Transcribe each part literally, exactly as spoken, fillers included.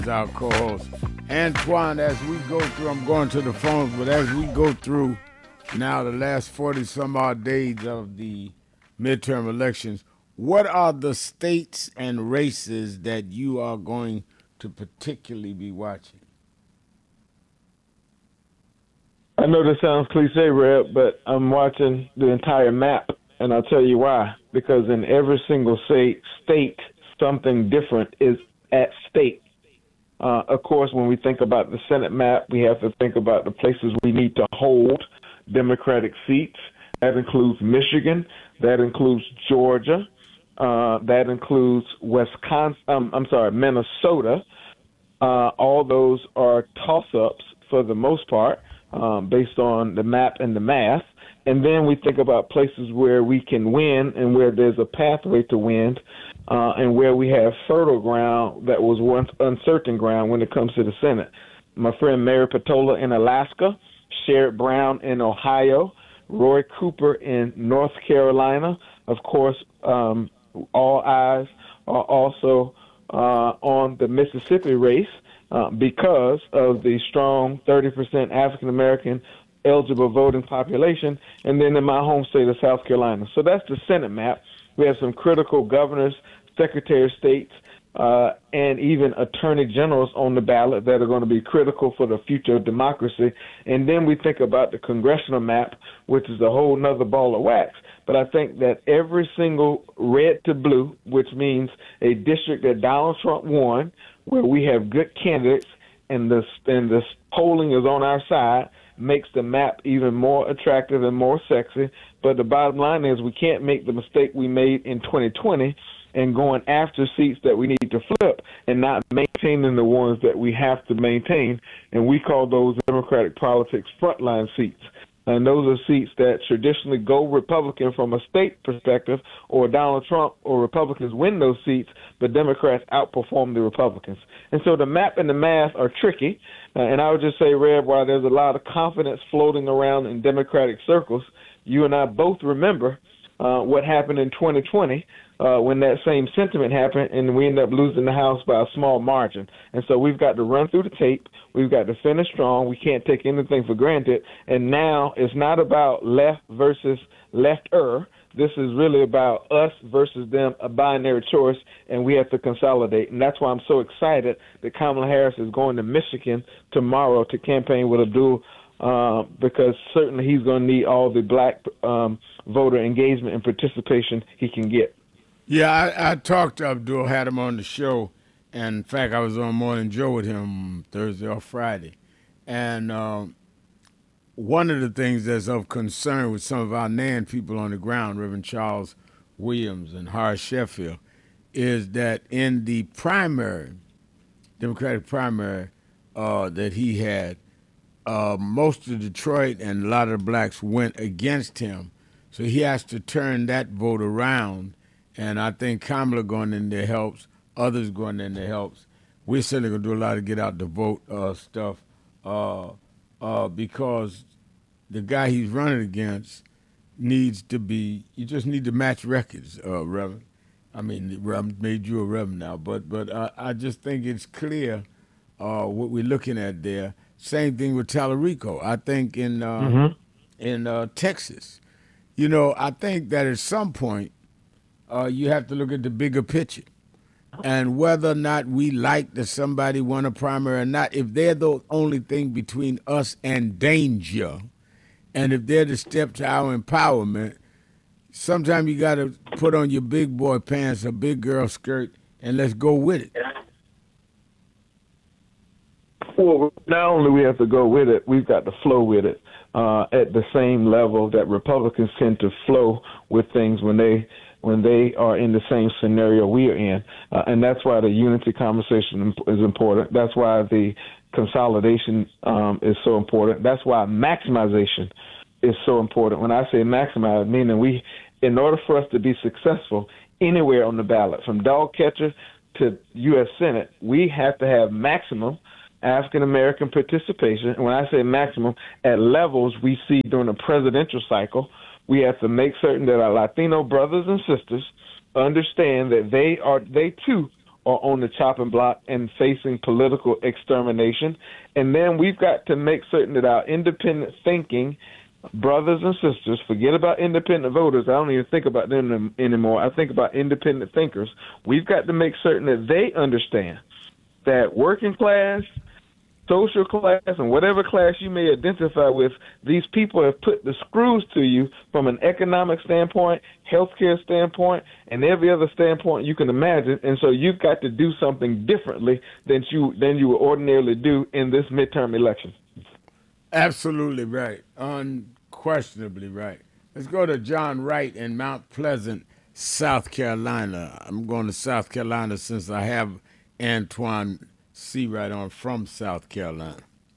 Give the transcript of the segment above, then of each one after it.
Our co-host Antoine. As we go through, I'm going to the phones, but as we go through now the last forty some odd days of the midterm elections, what are the states and races that you are going to particularly be watching? I know this sounds cliche, Reb, but I'm watching the entire map, and I'll tell you why. Because in every single state, state something different is at stake. Uh, of course, when we think about the Senate map, we have to think about the places we need to hold Democratic seats. That includes Michigan. That includes Georgia. Uh, that includes Wisconsin. Um, I'm sorry, Minnesota. Uh, all those are toss-ups for the most part, um, based on the map and the math. And then we think about places where we can win and where there's a pathway to win, uh, and where we have fertile ground that was once uncertain ground when it comes to the Senate. My friend Mary Patola in Alaska, Sherrod Brown in Ohio, Roy Cooper in North Carolina. Of course, um, all eyes are also uh, on the Mississippi race uh, because of the strong thirty percent African American eligible voting population, and then in my home state of South Carolina. So that's the Senate map. We have some critical governors, secretary of states, uh, and even attorney generals on the ballot that are going to be critical for the future of democracy. And then we think about the congressional map, which is a whole nother ball of wax. But I think that every single red to blue, which means a district that Donald Trump won, where we have good candidates and the, and the polling is on our side, makes the map even more attractive and more sexy. But the bottom line is we can't make the mistake we made in twenty twenty and going after seats that we need to flip and not maintaining the ones that we have to maintain. And we call those Democratic politics frontline seats. And those are seats that traditionally go Republican from a state perspective, or Donald Trump or Republicans win those seats, but Democrats outperform the Republicans. And so the map and the math are tricky. Uh, and I would just say, Reb, while there's a lot of confidence floating around in Democratic circles, you and I both remember uh, what happened in twenty twenty uh, when that same sentiment happened, and we ended up losing the House by a small margin. And so we've got to run through the tape. We've got to finish strong. We can't take anything for granted. And now it's not about left versus left-er. This is really about us versus them, a binary choice, and we have to consolidate. And that's why I'm so excited that Kamala Harris is going to Michigan tomorrow to campaign with Abdul, uh, because certainly he's going to need all the black um, voter engagement and participation he can get. Yeah, I, I talked to Abdul, had him on the show. And in fact, I was on Morning Joe with him Thursday or Friday. And um, one of the things that's of concern with some of our NAN people on the ground, Reverend Charles Williams and Horace Sheffield, is that in the primary, Democratic primary uh, that he had, uh, most of Detroit and a lot of the blacks went against him. So he has to turn that vote around. And I think Kamala going in there helps. Others going in there helps. We're certainly going to do a lot of get out the vote uh, stuff uh, uh, because the guy he's running against needs to be, you just need to match records, uh, Reverend. I mean, I made you a Reverend now, but but uh, I just think it's clear uh, what we're looking at there. Same thing with Tallarico. I think in, uh, mm-hmm. in uh, Texas, you know, I think that at some point uh, you have to look at the bigger picture. And whether or not we like that somebody won a primary or not, if they're the only thing between us and danger, and if they're the step to our empowerment, sometimes you got to put on your big boy pants, a big girl skirt, and let's go with it. Well, not only we have to go with it, we've got to flow with it uh, at the same level that Republicans tend to flow with things when they when they are in the same scenario we are in. Uh, and that's why the unity conversation is important. That's why the consolidation um, is so important. That's why maximization is so important. When I say maximize, meaning we, in order for us to be successful anywhere on the ballot, from dog catcher to U S Senate, we have to have maximum African-American participation. And when I say maximum, at levels we see during a presidential cycle, we have to make certain that our Latino brothers and sisters understand that they are, they too are on the chopping block and facing political extermination. And then we've got to make certain that our independent thinking brothers and sisters, forget about independent voters. I don't even think about them anymore. I think about independent thinkers. We've got to make certain that they understand that working class, social class, and whatever class you may identify with, these people have put the screws to you from an economic standpoint, healthcare standpoint, and every other standpoint you can imagine. And so you've got to do something differently than you than you would ordinarily do in this midterm election. Absolutely right. Unquestionably right. Let's go to John Wright in Mount Pleasant, South Carolina. I'm going to South Carolina since I have Antoine Seawright on from South Carolina.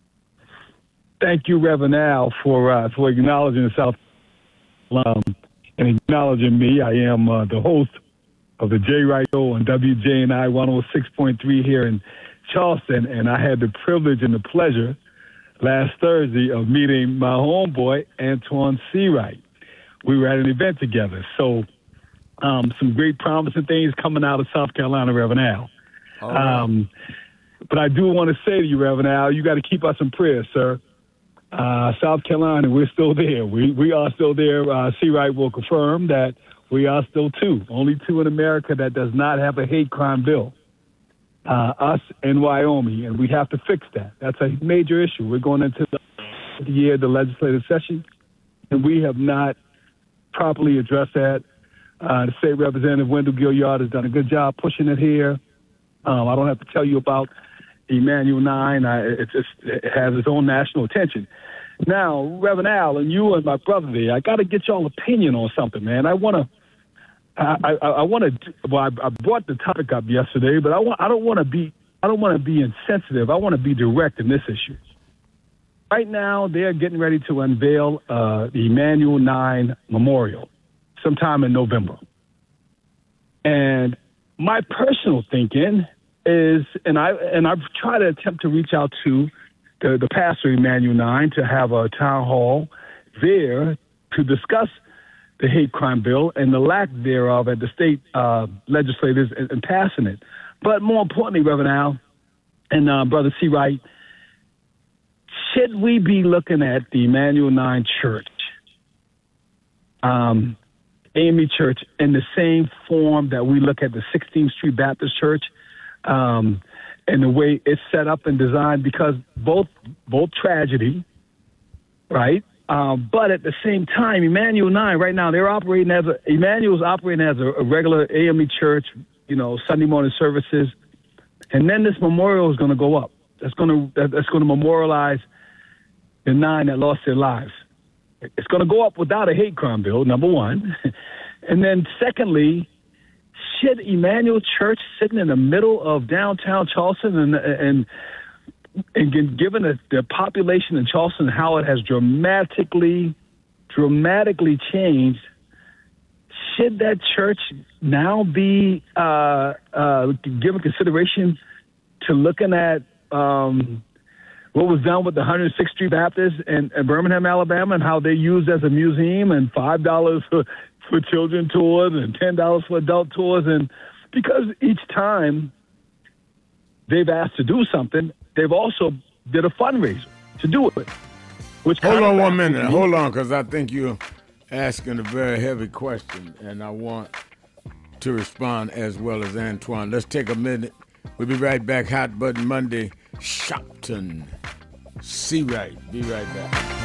Thank you, Reverend Al, for uh, for acknowledging South Carolina um, and acknowledging me. I am uh, the host of the J Wright Show on W J N I one oh six point three here in Charleston, and I had the privilege and the pleasure last Thursday of meeting my homeboy, Antoine Seawright. We were at an event together. So um, some great promising things coming out of South Carolina, Reverend Al. All right. Um, but I do want to say to you, Reverend Al, you got to keep us in prayer, sir. Uh, South Carolina, we're still there. We we are still there. Uh, Seawright will confirm that we are still two, only two in America that does not have a hate crime bill. Uh, us and Wyoming, and we have to fix that. That's a major issue. We're going into the year of the legislative session, and we have not properly addressed that. Uh, the state representative, Wendell Gilliard, has done a good job pushing it here. Um, I don't have to tell you about Emanuel nine. I, it, it's, it has its own national attention. Now, Reverend Al, and you and my brother there, I got to get y'all opinion on something, man. I want to I, I, I want to. Well, I, I brought the topic up yesterday, but I want. I don't want to be. I don't want to be insensitive. I want to be direct in this issue. Right now, they're getting ready to unveil uh, the Emanuel nine Memorial, sometime in November. And my personal thinking is, and I and I've tried to attempt to reach out to the, the pastor of Emanuel nine to have a town hall there to discuss the hate crime bill and the lack thereof at the state uh, legislators in, in passing it. But more importantly, Reverend Al and uh, Brother Seawright, should we be looking at the Emanuel nine Church, um, A M E Church, in the same form that we look at the sixteenth Street Baptist Church, um, and the way it's set up and designed? Because both both tragedy, right? Um, but at the same time, Emanuel nine, right now, they're operating as a, Emanuel's operating as a, a regular A M E church, you know, Sunday morning services. And then this memorial is going to go up. That's going to, that's going to memorialize the nine that lost their lives. It's going to go up without a hate crime bill, number one. And then secondly, should Emanuel Church sitting in the middle of downtown Charleston and, and, And given the, the population in Charleston, how it has dramatically, dramatically changed, should that church now be uh, uh, given consideration to looking at um, what was done with the one hundred sixth Street Baptist in, in Birmingham, Alabama, and how they used as a museum, and five dollars for, for children tours and ten dollars for adult tours? And because each time they've asked to do something, they've also did a fundraiser to do it. Which Hold on one minute. Hold on, because I think you're asking a very heavy question, and I want to respond as well as Antoine. Let's take a minute. We'll be right back. Hot Button Monday. Shopton. Seawright. Be right back.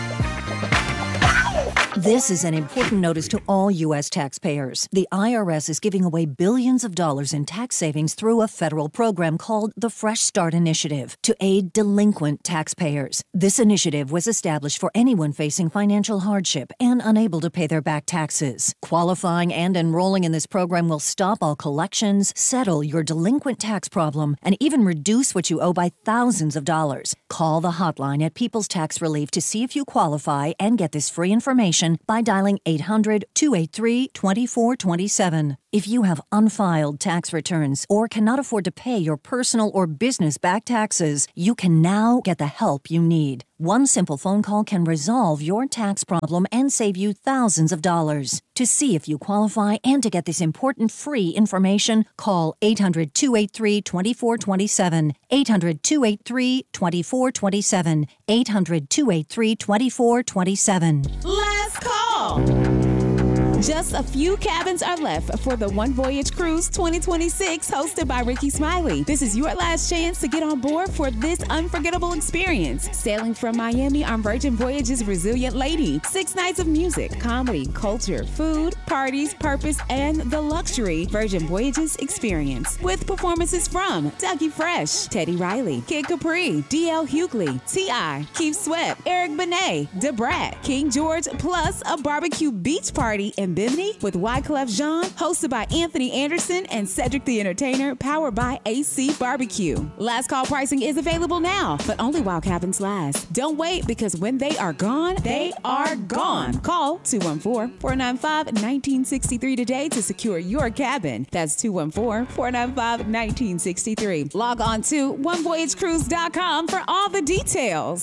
This is an important notice to all U S taxpayers. The I R S is giving away billions of dollars in tax savings through a federal program called the Fresh Start Initiative to aid delinquent taxpayers. This initiative was established for anyone facing financial hardship and unable to pay their back taxes. Qualifying and enrolling in this program will stop all collections, settle your delinquent tax problem, and even reduce what you owe by thousands of dollars. Call the hotline at People's Tax Relief to see if you qualify and get this free information information by dialing eight hundred, two eight three, two four two seven. If you have unfiled tax returns or cannot afford to pay your personal or business back taxes, you can now get the help you need. One simple phone call can resolve your tax problem and save you thousands of dollars. To see if you qualify and to get this important free information, call eight hundred, two eight three, two four two seven, eight hundred, two eight three, two four two seven, eight hundred, two eight three, two four two seven. Last call. Just a few cabins are left for the One Voyage Cruise twenty twenty-six, hosted by Ricky Smiley. This is your last chance to get on board for this unforgettable experience. Sailing from Miami on Virgin Voyage's Resilient Lady. Six nights of music, comedy, culture, food, parties, purpose, and the luxury Virgin Voyages experience. With performances from Dougie Fresh, Teddy Riley, Kid Capri, D L Hughley, T I, Keith Sweat, Eric Benet, DeBrat, King George, plus a barbecue beach party in Bimini with Wyclef Jean, hosted by Anthony Anderson and Cedric the Entertainer, powered by A C Barbecue. Last call pricing is available now, but only while cabins last. Don't wait, because when they are gone, they are gone. Call two one four, four nine five, one nine six three today to secure your cabin. That's two one four, four nine five, one nine six three. Log on to one voyage cruise dot com for all the details.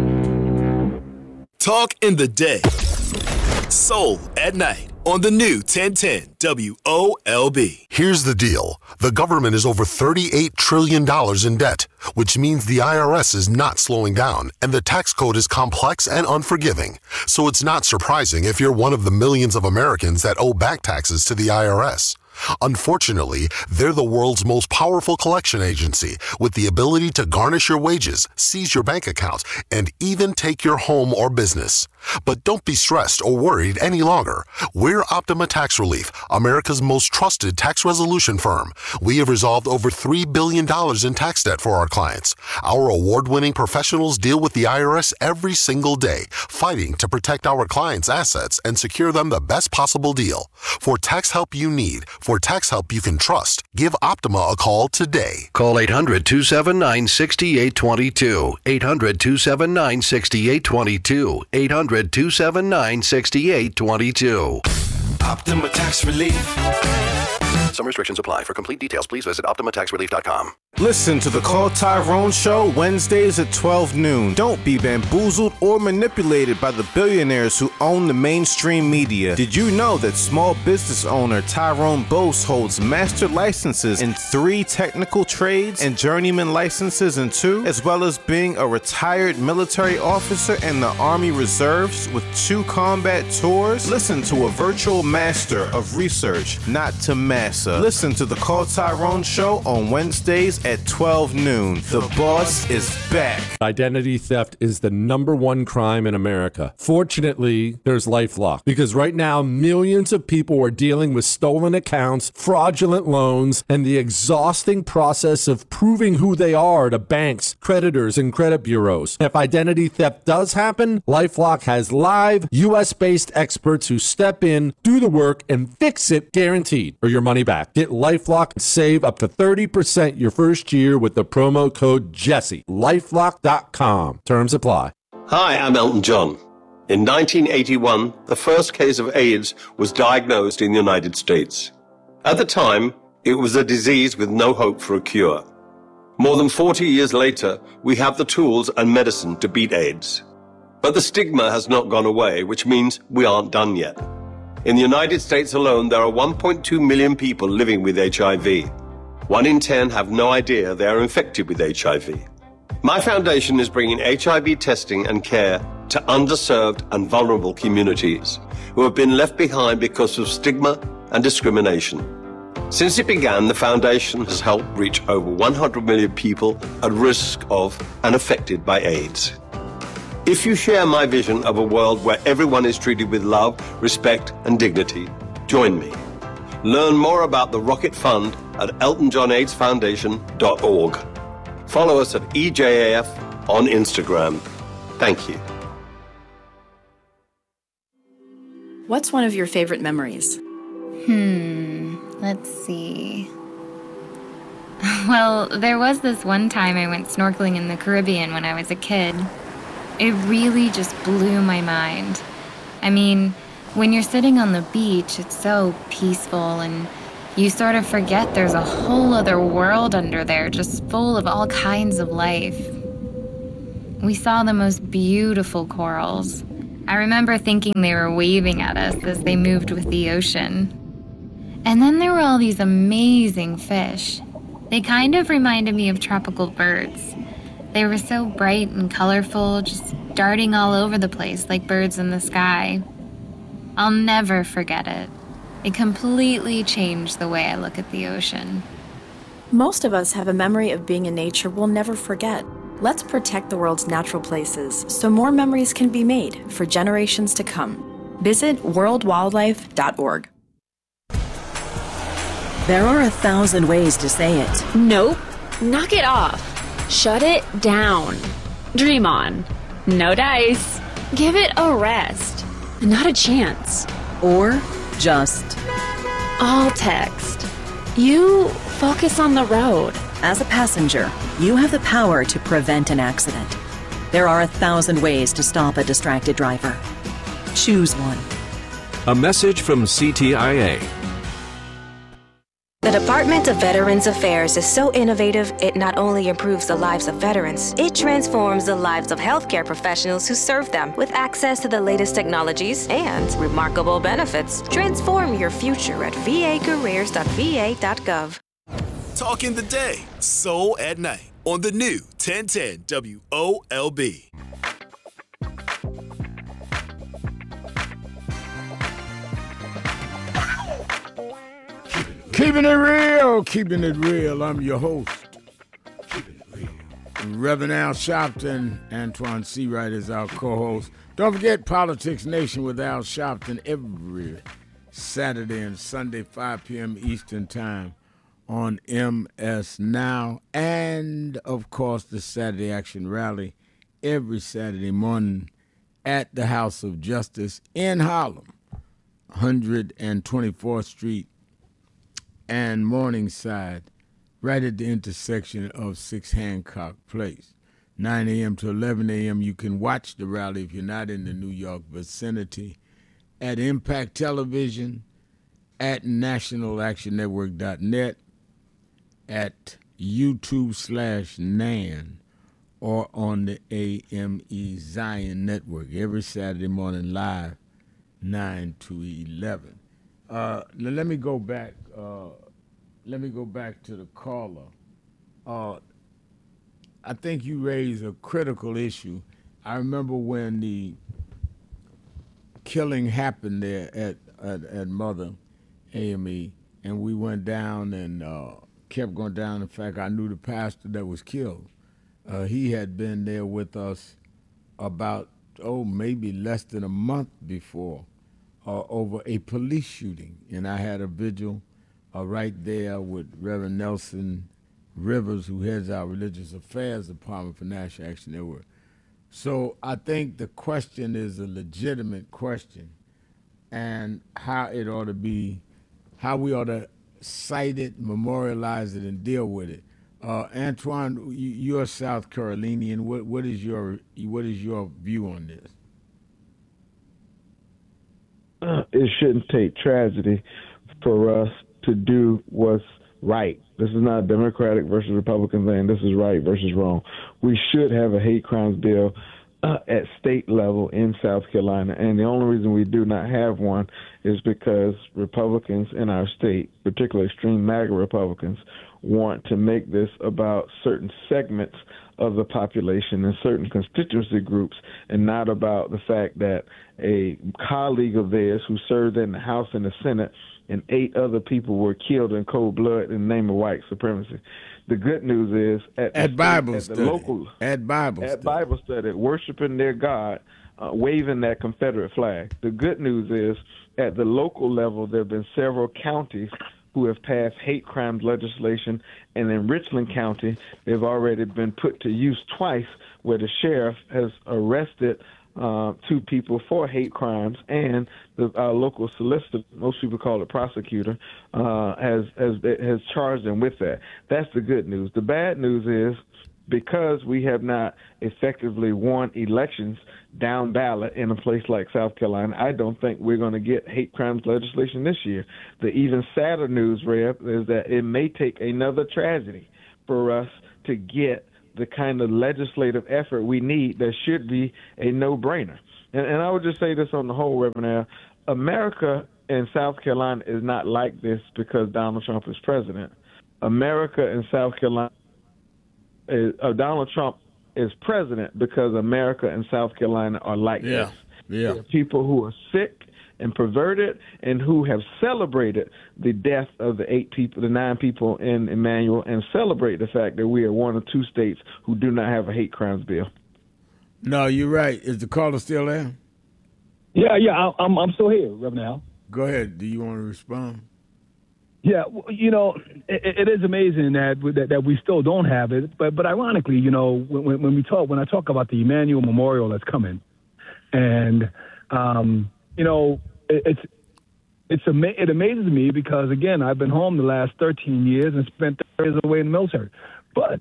Talk in the day. Soul at night on the new ten ten W O L B. Here's the deal. The government is over thirty-eight trillion dollars in debt, which means the I R S is not slowing down, and the tax code is complex and unforgiving. So it's not surprising if you're one of the millions of Americans that owe back taxes to the I R S. Unfortunately, they're the world's most powerful collection agency, with the ability to garnish your wages, seize your bank accounts, and even take your home or business. But don't be stressed or worried any longer. We're Optima Tax Relief, America's most trusted tax resolution firm. We have resolved over three billion dollars in tax debt for our clients. Our award-winning professionals deal with the I R S every single day, fighting to protect our clients' assets and secure them the best possible deal. For tax help you need, for tax help you can trust, give Optima a call today. Call eight hundred, two seven nine, six eight two two. eight hundred, two seven nine, six eight two two. eight hundred, two seven nine, six eight two two. Optima Tax Relief. Some restrictions apply. For complete details, please visit optima tax relief dot com. Listen to the Call Tyrone Show Wednesdays at twelve noon. Don't be bamboozled or manipulated by the billionaires who own the mainstream media. Did you know that small business owner Tyrone Bose holds master licenses in three technical trades and journeyman licenses in two, as well as being a retired military officer in the Army Reserves with two combat tours? Listen to a virtual master of research, not to massa. Listen to the Call Tyrone Show on Wednesdays at twelve noon. The boss is back. Identity theft is the number one crime in America. Fortunately, there's LifeLock, because right now millions of people are dealing with stolen accounts, fraudulent loans, and the exhausting process of proving who they are to banks, creditors, and credit bureaus. If identity theft does happen, LifeLock has live U S-based experts who step in, do the work, and fix it guaranteed, or your money back. Get LifeLock and save up to thirty percent your first year with the promo code Jesse. lifelock dot com. Terms apply. Hi, I'm Elton John. In nineteen eighty-one, the first case of AIDS was diagnosed in the United States. At the time, it was a disease with no hope for a cure. More than forty years later, we have the tools and medicine to beat AIDS. But the stigma has not gone away, which means we aren't done yet. In the United States alone, there are one point two million people living with H I V. One in ten have no idea they are infected with H I V. My foundation is bringing H I V testing and care to underserved and vulnerable communities who have been left behind because of stigma and discrimination. Since it began, the foundation has helped reach over one hundred million people at risk of and affected by AIDS. If you share my vision of a world where everyone is treated with love, respect, and dignity, join me. Learn more about the Rocket Fund at elton john aids foundation dot org. Follow us at E J A F on Instagram. Thank you. What's one of your favorite memories? Hmm, let's see. Well, there was this one time I went snorkeling in the Caribbean when I was a kid. It really just blew my mind. I mean, when you're sitting on the beach, it's so peaceful and you sort of forget there's a whole other world under there just full of all kinds of life. We saw the most beautiful corals. I remember thinking they were waving at us as they moved with the ocean. And then there were all these amazing fish. They kind of reminded me of tropical birds. They were so bright and colorful, just darting all over the place like birds in the sky. I'll never forget it. It completely changed the way I look at the ocean. Most of us have a memory of being in nature we'll never forget. Let's protect the world's natural places so more memories can be made for generations to come. Visit world wildlife dot org. There are a thousand ways to say it. Nope. Knock it off. Shut it down. Dream on. No dice. Give it a rest. Not a chance. Or just all text. You focus on the road. As a passenger, you have the power to prevent an accident. There are a thousand ways to stop a distracted driver. Choose one. A message from C T I A. The Department of Veterans Affairs is so innovative, it not only improves the lives of veterans, it transforms the lives of healthcare professionals who serve them with access to the latest technologies and remarkable benefits. Transform your future at v a careers dot v a dot gov. Talking the day, Soul at Night, on the new ten ten W O L B. Keeping it real, keeping it real. I'm your host, Reverend Al Sharpton. Antoine Seawright is our co-host. Don't forget Politics Nation with Al Sharpton every Saturday and Sunday, five p.m. Eastern Time on M S Now. And, of course, the Saturday Action Rally every Saturday morning at the House of Justice in Harlem, one twenty-fourth Street and Morningside, right at the intersection of six Hancock Place. nine a.m. to eleven a.m. You can watch the rally if you're not in the New York vicinity at Impact Television, at national action network dot net, at YouTube slash Nan, or on the A M E Zion Network every Saturday morning live, nine to eleven. Uh, let me go back. Uh, let me go back to the caller. Uh, I think you raised a critical issue. I remember when the killing happened there at at, at Mother A M E, and we went down and uh, kept going down. In fact, I knew the pastor that was killed. Uh, he had been there with us about, oh, maybe less than a month before. Uh, over a police shooting, and I had a vigil uh, right there with Reverend Nelson Rivers, who heads our Religious Affairs Department for National Action Network. So I think the question is a legitimate question, and how it ought to be, how we ought to cite it, memorialize it, and deal with it. Uh, Antoine, you're South Carolinian. What, what is your what is your view on this? It shouldn't take tragedy for us to do what's right. This is not a Democratic versus Republican thing. This is right versus wrong. We should have a hate crimes bill uh, at state level in South Carolina, and the only reason we do not have one is because Republicans in our state, particularly extreme MAGA Republicans, want to make this about certain segments of the population and certain constituency groups, and not about the fact that a colleague of theirs who served in the House and the Senate and eight other people were killed in cold blood in the name of white supremacy. The good news is at, at the, Bible at study, the local at Bible at study. Bible study, worshiping their God, uh, waving that Confederate flag. The good news is at the local level, there have been several counties who have passed hate crimes legislation, and in Richland County, they've already been put to use twice, where the sheriff has arrested uh, two people for hate crimes, and the uh, local solicitor, most people call it prosecutor, uh, has, has has charged them with that. That's the good news. The bad news is, because we have not effectively won elections down ballot in a place like South Carolina, I don't think we're going to get hate crimes legislation this year. The even sadder news, Reb, is that it may take another tragedy for us to get the kind of legislative effort we need that should be a no-brainer. And, and I would just say this on the whole, Reverend Al, America in South Carolina is not like this because Donald Trump is president. America in South Carolina, is, uh, Donald Trump is president because America and South Carolina are like Yeah, this. yeah. There are people who are sick and perverted and who have celebrated the death of the eight people, the nine people in Emmanuel, and celebrate the fact that we are one of two states who do not have a hate crimes bill. No, you're right. Is the caller still there? Yeah, yeah, I- I'm I'm still here, Reverend Al. Go ahead. Do you want to respond? Yeah, well, you know, it, it is amazing that, that that we still don't have it. But but ironically, you know, when, when we talk when I talk about the Emmanuel Memorial that's coming, and um, you know, it, it's it's ama- it amazes me because again, I've been home the last thirteen years and spent thirty years away in the military, but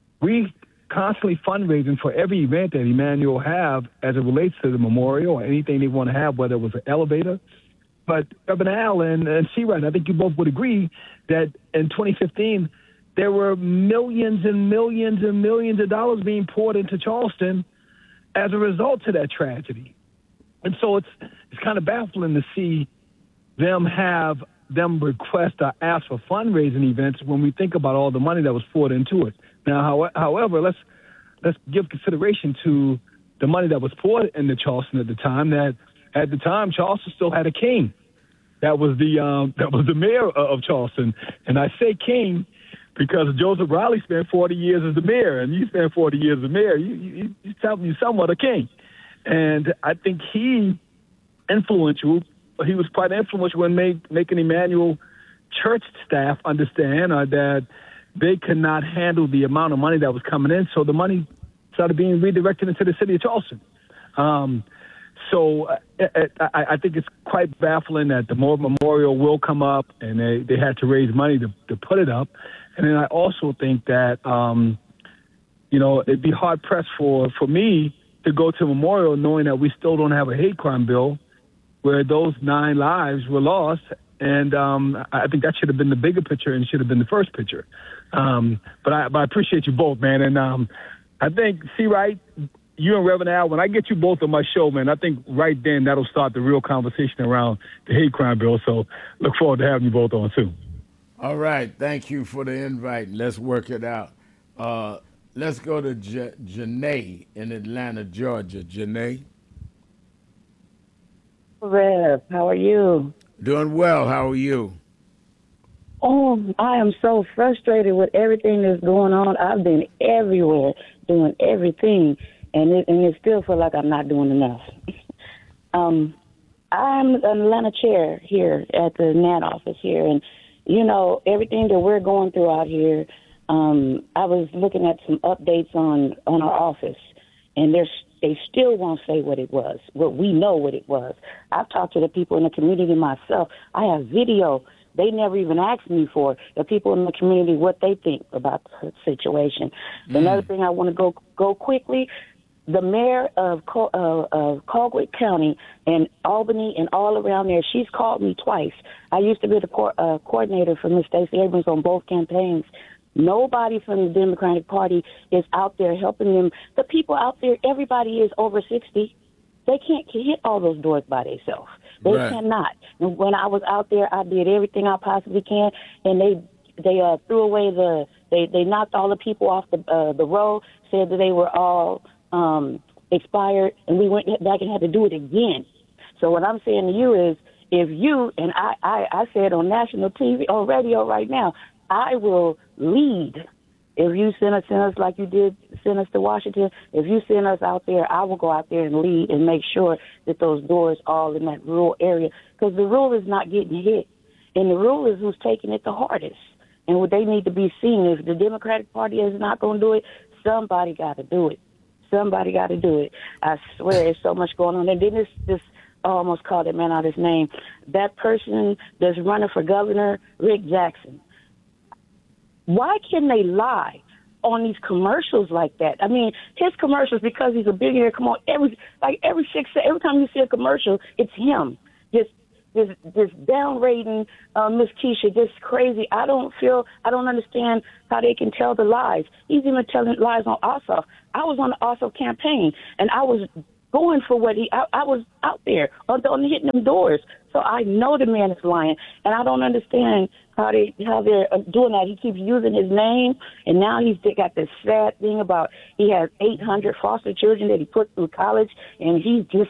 we constantly fundraising for every event that Emmanuel have as it relates to the memorial or anything they want to have, whether it was an elevator. But Reverend Al and, and C-Wright, I think you both would agree that in twenty fifteen, there were millions and millions and millions of dollars being poured into Charleston as a result of that tragedy. And so it's it's kind of baffling to see them have them request or ask for fundraising events when we think about all the money that was poured into it. Now, how, however, let's let's give consideration to the money that was poured into Charleston at the time. That at the time, Charleston still had a king. That was the um, that was the mayor of Charleston, and I say king because Joseph Riley spent forty years as the mayor, and you spent forty years as the mayor. You you you you somewhat a king, and I think he influential. He was quite influential in make, making Emmanuel church staff understand uh, that they could not handle the amount of money that was coming in, so the money started being redirected into the city of Charleston. Um, So uh, I, I think it's quite baffling that the memorial will come up and they, they had to raise money to, to put it up. And then I also think that, um, you know, it'd be hard pressed for, for me to go to a memorial knowing that we still don't have a hate crime bill where those nine lives were lost. And um, I think that should have been the bigger picture and should have been the first picture. Um, but, I, but I appreciate you both, man. And um, I think, C-Wright, you and Reverend Al, when I get you both on my show, man, I think right then that'll start the real conversation around the hate crime bill. So look forward to having you both on soon. All right. Thank you for the invite. Let's work it out. Uh, let's go to J- Janae in Atlanta, Georgia. Janae? Rev, how are you? Doing well. How are you? Oh, I am so frustrated with everything that's going on. I've been everywhere doing everything. And it, and it still feel like I'm not doing enough. um, I'm an Atlanta chair here at the N A T office here, and you know everything that we're going through out here. Um, I was looking at some updates on on our office, and there's they still won't say what it was. What we know what it was. I've talked to the people in the community myself. I have video. They never even asked me for the people in the community what they think about the situation. Mm. Another thing I want to go go quickly. The mayor of, uh, of Colquitt County and Albany and all around there, she's called me twice. I used to be the co- uh, coordinator for Miz Stacey Abrams on both campaigns. Nobody from the Democratic Party is out there helping them. The people out there, everybody is over sixty. They can't hit all those doors by themselves. They right. cannot. And when I was out there, I did everything I possibly can, and they they uh, threw away the they, they knocked all the people off the uh, the road, said that they were all Um, expired, and we went back and had to do it again. So what I'm saying to you is, if you, and I, I, I said on national T V, on radio right now, I will lead. If you send us, send us like you did, send us to Washington, if you send us out there, I will go out there and lead and make sure that those doors all in that rural area, because the rural is not getting hit, and the rural is who's taking it the hardest. And what they need to be seen, if the Democratic Party is not going to do it, somebody got to do it. Somebody got to do it. I swear, there's so much going on. And then this, this I almost called that man out his name. That person that's running for governor, Rick Jackson. Why can they lie on these commercials like that. I mean, his commercials, because he's a billionaire, come on, every like every six every time you see a commercial, it's him. Just this this down-rating uh, Miss Keisha, just crazy. I don't feel, I don't understand how they can tell the lies. He's even telling lies on Ossoff. I was on the Ossoff campaign, and I was going for what he, I, I was out there on, on hitting them doors. So I know the man is lying, and I don't understand how they how they're doing that. He keeps using his name, and now he's got this sad thing about he has eight hundred foster children that he put through college, and he's just